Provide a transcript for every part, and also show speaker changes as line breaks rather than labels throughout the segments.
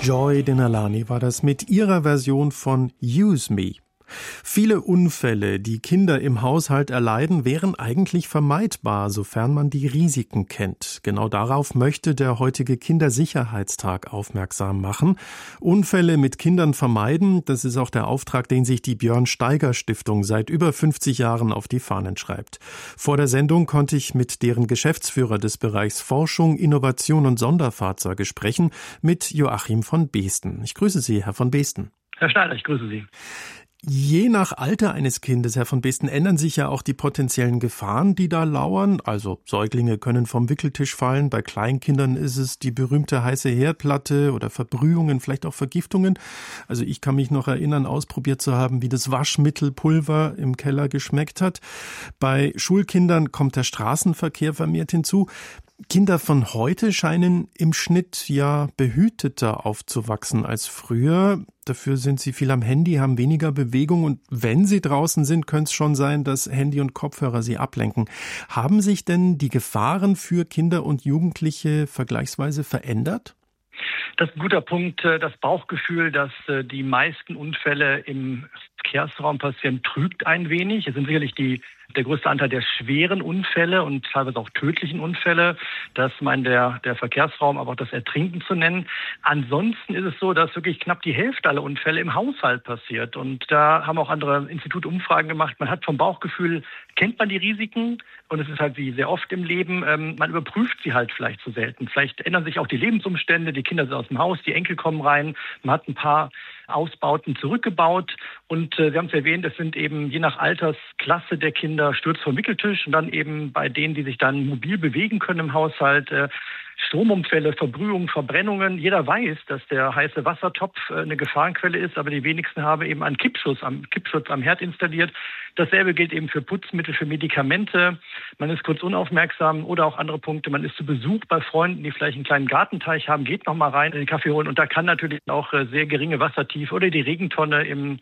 Joy Denalani war das mit ihrer Version von Use Me. Viele Unfälle, die Kinder im Haushalt erleiden, wären eigentlich vermeidbar, sofern man die Risiken kennt. Genau darauf möchte der heutige Kindersicherheitstag aufmerksam machen. Unfälle mit Kindern vermeiden, das ist auch der Auftrag, den sich die Björn-Steiger-Stiftung seit über 50 Jahren auf die Fahnen schreibt. Vor der Sendung konnte ich mit deren Geschäftsführer des Bereichs Forschung, Innovation und Sonderfahrzeuge sprechen, mit Joachim von Beesten. Ich grüße Sie, Herr von Beesten.
Herr Schneider, ich grüße Sie.
Je nach Alter eines Kindes, Herr von Beesten, ändern sich ja auch die potenziellen Gefahren, die da lauern. Also Säuglinge können vom Wickeltisch fallen, bei Kleinkindern ist es die berühmte heiße Herdplatte oder Verbrühungen, vielleicht auch Vergiftungen. Also ich kann mich noch erinnern, ausprobiert zu haben, wie das Waschmittelpulver im Keller geschmeckt hat. Bei Schulkindern kommt der Straßenverkehr vermehrt hinzu. Kinder von heute scheinen im Schnitt ja behüteter aufzuwachsen als früher. Dafür sind sie viel am Handy, haben weniger Bewegung und wenn sie draußen sind, könnte es schon sein, dass Handy und Kopfhörer sie ablenken. Haben sich denn die Gefahren für Kinder und Jugendliche vergleichsweise verändert?
Das ist ein guter Punkt. Das Bauchgefühl, dass die meisten Unfälle im Verkehrsraum passieren, trügt ein wenig. Es sind sicherlich der größte Anteil der schweren Unfälle und teilweise auch tödlichen Unfälle. Das meint der Verkehrsraum, aber auch das Ertrinken zu nennen. Ansonsten ist es so, dass wirklich knapp die Hälfte aller Unfälle im Haushalt passiert. Und da haben auch andere Institute Umfragen gemacht. Man hat vom Bauchgefühl, kennt man die Risiken? Und es ist halt wie sehr oft im Leben, man überprüft sie halt vielleicht zu selten. Vielleicht ändern sich auch die Lebensumstände, die Kinder sind aus dem Haus, die Enkel kommen rein. Man hat ein paar Ausbauten zurückgebaut. Und Sie haben es erwähnt, es sind eben je nach Altersklasse der Kinder Sturz vom Wickeltisch und dann eben bei denen, die sich dann mobil bewegen können im Haushalt, Stromumfälle, Verbrühungen, Verbrennungen. Jeder weiß, dass der heiße Wassertopf eine Gefahrenquelle ist, aber die wenigsten haben eben einen Kippschutz am Herd installiert. Dasselbe gilt eben für Putzmittel, für Medikamente. Man ist kurz unaufmerksam oder auch andere Punkte. Man ist zu Besuch bei Freunden, die vielleicht einen kleinen Gartenteich haben, geht noch mal rein in den Kaffee holen und da kann natürlich auch sehr geringe Wassertiefe oder die Regentonne im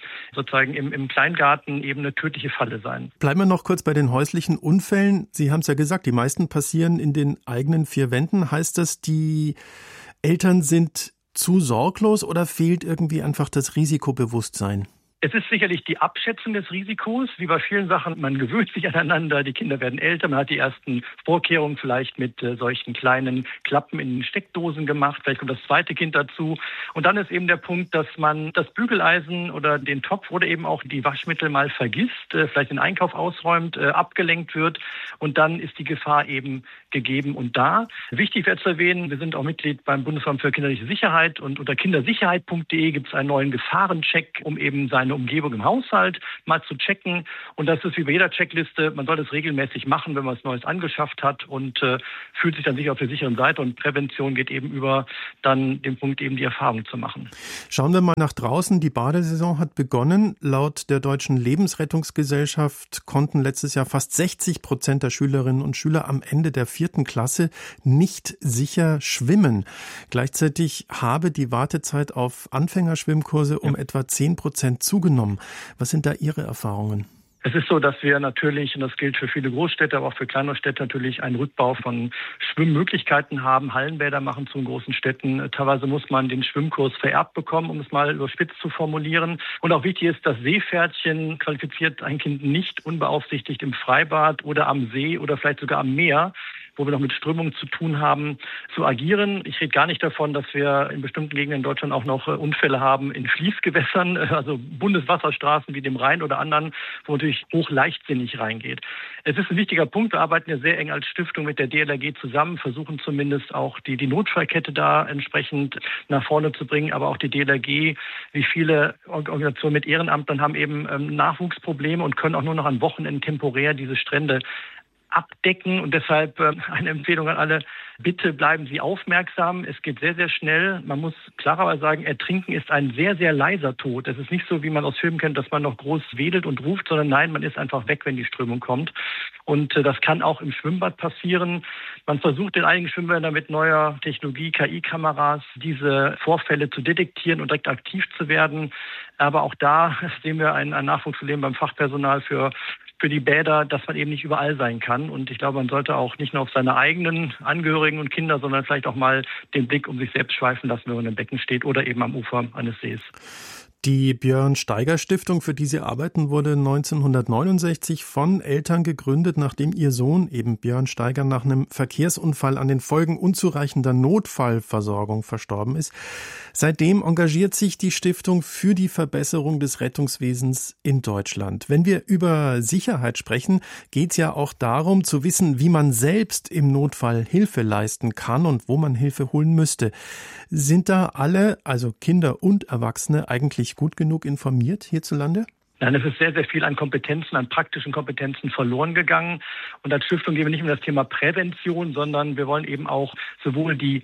Kleingarten eben eine tödliche Falle sein.
Bleiben wir noch kurz bei den häuslichen Unfällen. Sie haben es ja gesagt, die meisten passieren in den eigenen vier Wänden. Heißt das, die Eltern sind zu sorglos oder fehlt irgendwie einfach das Risikobewusstsein?
Es ist sicherlich die Abschätzung des Risikos, wie bei vielen Sachen. Man gewöhnt sich aneinander, die Kinder werden älter, man hat die ersten Vorkehrungen vielleicht mit solchen kleinen Klappen in den Steckdosen gemacht, vielleicht kommt das zweite Kind dazu. Und dann ist eben der Punkt, dass man das Bügeleisen oder den Topf oder eben auch die Waschmittel mal vergisst, vielleicht den Einkauf ausräumt, abgelenkt wird und dann ist die Gefahr eben gegeben und da. Wichtig wäre zu erwähnen, wir sind auch Mitglied beim Bundesamt für kinderliche Sicherheit und unter kindersicherheit.de gibt es einen neuen Gefahrencheck, um eben seine Umgebung im Haushalt mal zu checken. Und das ist wie bei jeder Checkliste, man soll das regelmäßig machen, wenn man was Neues angeschafft hat und fühlt sich dann sicher auf der sicheren Seite. Und Prävention geht eben über dann den Punkt, eben die Erfahrung zu machen.
Schauen wir mal nach draußen. Die Badesaison hat begonnen. Laut der Deutschen Lebensrettungsgesellschaft konnten letztes Jahr fast 60% der Schülerinnen und Schüler am Ende der 4. Klasse nicht sicher schwimmen. Gleichzeitig habe die Wartezeit auf Anfängerschwimmkurse um etwa 10% zugenommen. Was sind da Ihre Erfahrungen?
Es ist so, dass wir natürlich, und das gilt für viele Großstädte, aber auch für kleinere Städte natürlich einen Rückbau von Schwimmmöglichkeiten haben. Hallenbäder machen zu großen Städten. Teilweise muss man den Schwimmkurs vererbt bekommen, um es mal überspitzt zu formulieren. Und auch wichtig ist, das Seepferdchen qualifiziert ein Kind nicht unbeaufsichtigt im Freibad oder am See oder vielleicht sogar am Meer, wo wir noch mit Strömungen zu tun haben, zu agieren. Ich rede gar nicht davon, dass wir in bestimmten Gegenden in Deutschland auch noch Unfälle haben in Fließgewässern, also Bundeswasserstraßen wie dem Rhein oder anderen, wo natürlich hoch leichtsinnig reingeht. Es ist ein wichtiger Punkt. Wir arbeiten ja sehr eng als Stiftung mit der DLRG zusammen, versuchen zumindest auch die Notfallkette da entsprechend nach vorne zu bringen. Aber auch die DLRG, wie viele Organisationen mit Ehrenamtlern, haben eben Nachwuchsprobleme und können auch nur noch an Wochenenden temporär diese Strände abdecken und deshalb eine Empfehlung an alle, bitte bleiben Sie aufmerksam. Es geht sehr, sehr schnell. Man muss klarerweise sagen, Ertrinken ist ein sehr, sehr leiser Tod. Es ist nicht so, wie man aus Filmen kennt, dass man noch groß wedelt und ruft, sondern nein, man ist einfach weg, wenn die Strömung kommt. Und das kann auch im Schwimmbad passieren. Man versucht in einigen Schwimmbädern mit neuer Technologie, KI-Kameras, diese Vorfälle zu detektieren und direkt aktiv zu werden. Aber auch da sehen wir ein Nachwuchsproblem beim Fachpersonal für für die Bäder, dass man eben nicht überall sein kann. Und ich glaube, man sollte auch nicht nur auf seine eigenen Angehörigen und Kinder, sondern vielleicht auch mal den Blick um sich selbst schweifen lassen, wenn man im Becken steht oder eben am Ufer eines Sees.
Die Björn-Steiger-Stiftung, für die Sie arbeiten, wurde 1969 von Eltern gegründet, nachdem ihr Sohn, eben Björn Steiger, nach einem Verkehrsunfall an den Folgen unzureichender Notfallversorgung verstorben ist. Seitdem engagiert sich die Stiftung für die Verbesserung des Rettungswesens in Deutschland. Wenn wir über Sicherheit sprechen, geht es ja auch darum, zu wissen, wie man selbst im Notfall Hilfe leisten kann und wo man Hilfe holen müsste. Sind da alle, also Kinder und Erwachsene, eigentlich gut genug informiert hierzulande?
Nein, es ist sehr, sehr viel an Kompetenzen, an praktischen Kompetenzen verloren gegangen. Und als Stiftung gehen wir nicht um das Thema Prävention, sondern wir wollen eben auch sowohl die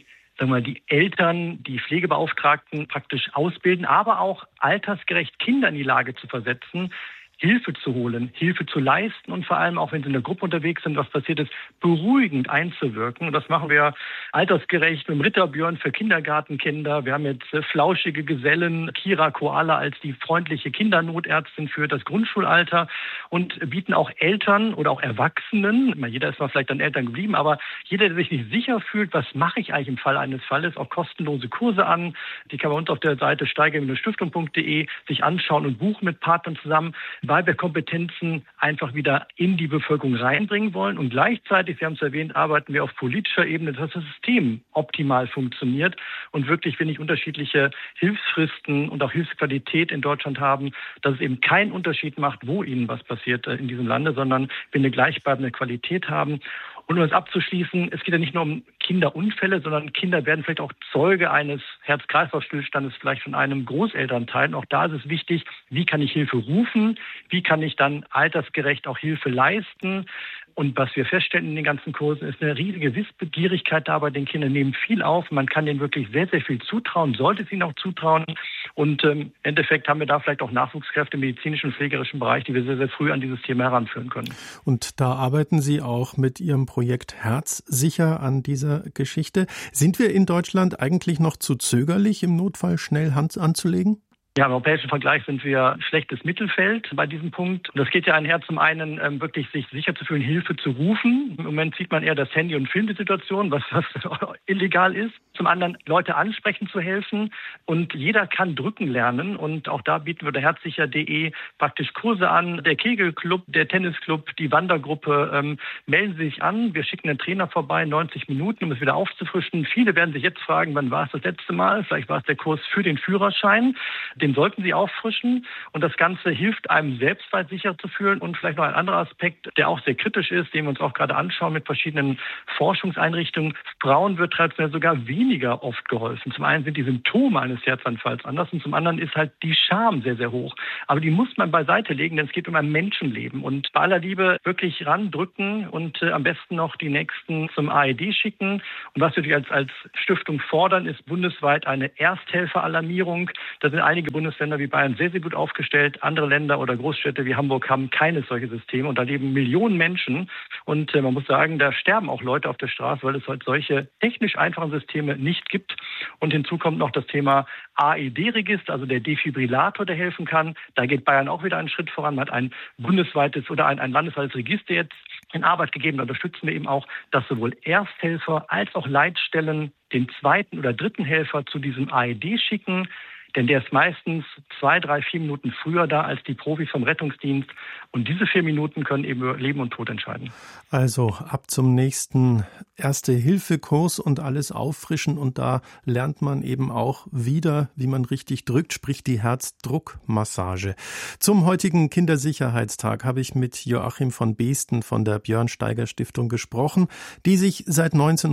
Eltern, die Pflegebeauftragten praktisch ausbilden, aber auch altersgerecht Kinder in die Lage zu versetzen, Hilfe zu holen, Hilfe zu leisten und vor allem auch, wenn sie in der Gruppe unterwegs sind, was passiert ist, beruhigend einzuwirken. Und das machen wir altersgerecht mit dem Ritterbjörn für Kindergartenkinder. Wir haben jetzt flauschige Gesellen, Kira Koala als die freundliche Kindernotärztin für das Grundschulalter und bieten auch Eltern oder auch Erwachsenen, jeder ist mal vielleicht an Eltern geblieben, aber jeder, der sich nicht sicher fühlt, was mache ich eigentlich im Fall eines Falles, auch kostenlose Kurse an. Die kann man uns auf der Seite steiger-stiftung.de sich anschauen und buchen mit Partnern zusammen, weil wir Kompetenzen einfach wieder in die Bevölkerung reinbringen wollen. Und gleichzeitig, Sie haben es erwähnt, arbeiten wir auf politischer Ebene, dass das System optimal funktioniert und wirklich, wenn ich unterschiedliche Hilfsfristen und auch Hilfsqualität in Deutschland haben, dass es eben keinen Unterschied macht, wo Ihnen was passiert in diesem Lande, sondern wir eine gleichbleibende Qualität haben. Und um das abzuschließen, es geht ja nicht nur um Kinderunfälle, sondern Kinder werden vielleicht auch Zeuge eines Herz-Kreislauf-Stillstandes vielleicht von einem Großelternteil. Und auch da ist es wichtig, wie kann ich Hilfe rufen, wie kann ich dann altersgerecht auch Hilfe leisten. Und was wir feststellen in den ganzen Kursen, ist eine riesige Wissbegierigkeit da bei den Kindern, nehmen viel auf. Man kann denen wirklich sehr, sehr viel zutrauen, sollte es ihnen auch zutrauen. Und im Endeffekt haben wir da vielleicht auch Nachwuchskräfte im medizinischen und pflegerischen Bereich, die wir sehr, sehr früh an dieses Thema heranführen können.
Und da arbeiten Sie auch mit Ihrem Projekt Herzsicher an dieser Geschichte. Sind wir in Deutschland eigentlich noch zu zögerlich, im Notfall schnell Hand anzulegen?
Ja, im europäischen Vergleich sind wir schlechtes Mittelfeld bei diesem Punkt. Und das geht ja einher, zum einen wirklich sich sicher zu fühlen, Hilfe zu rufen. Im Moment sieht man eher das Handy- und filmt die Situation, was illegal ist. Zum anderen Leute ansprechen zu helfen. Und jeder kann drücken lernen. Und auch da bieten wir der herzsicher.de praktisch Kurse an. Der Kegelclub, der Tennisclub, die Wandergruppe melden Sie sich an. Wir schicken einen Trainer vorbei, 90 Minuten, um es wieder aufzufrischen. Viele werden sich jetzt fragen, wann war es das letzte Mal? Vielleicht war es der Kurs für den Führerschein. Den sollten Sie auffrischen und das Ganze hilft einem selbst weit sicher zu fühlen. Und vielleicht noch ein anderer Aspekt, der auch sehr kritisch ist, den wir uns auch gerade anschauen mit verschiedenen Forschungseinrichtungen. Frauen wird traditionell sogar weniger oft geholfen. Zum einen sind die Symptome eines Herzanfalls anders und zum anderen ist halt die Scham sehr, sehr hoch. Aber die muss man beiseite legen, denn es geht um ein Menschenleben. Und bei aller Liebe wirklich randrücken und am besten noch die Nächsten zum AED schicken. Und was wir als Stiftung fordern, ist bundesweit eine Ersthelferalarmierung. Da sind einige Bundesländer wie Bayern sehr, sehr gut aufgestellt. Andere Länder oder Großstädte wie Hamburg haben keine solche Systeme und da leben Millionen Menschen. Und man muss sagen, da sterben auch Leute auf der Straße, weil es halt solche technisch einfachen Systeme nicht gibt. Und hinzu kommt noch das Thema AED-Register, also der Defibrillator, der helfen kann. Da geht Bayern auch wieder einen Schritt voran. Man hat ein bundesweites oder ein landesweites Register jetzt in Arbeit gegeben. Da unterstützen wir eben auch, dass sowohl Ersthelfer als auch Leitstellen den zweiten oder dritten Helfer zu diesem AED schicken. Denn der ist meistens 2, 3, 4 Minuten früher da als die Profis vom Rettungsdienst. Und diese 4 Minuten können eben über Leben und Tod entscheiden.
Also ab zum nächsten Erste-Hilfe-Kurs und alles auffrischen. Und da lernt man eben auch wieder, wie man richtig drückt, sprich die Herzdruckmassage. Zum heutigen Kindersicherheitstag habe ich mit Joachim von Beesten von der Björn-Steiger-Stiftung gesprochen, die sich seit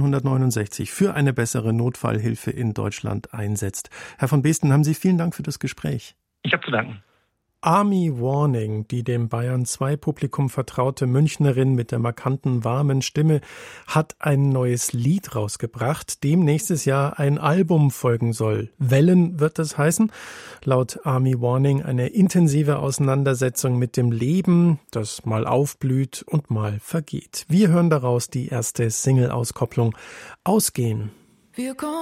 1969 für eine bessere Notfallhilfe in Deutschland einsetzt. Herr von Beesten, haben Sie vielen Dank für das Gespräch.
Ich habe zu danken.
Army Warning, die dem Bayern 2 Publikum vertraute Münchnerin mit der markanten, warmen Stimme, hat ein neues Lied rausgebracht, dem nächstes Jahr ein Album folgen soll. Wellen wird das heißen. Laut Army Warning eine intensive Auseinandersetzung mit dem Leben, das mal aufblüht und mal vergeht. Wir hören daraus die erste Single-Auskopplung Ausgehen.
Wir kommen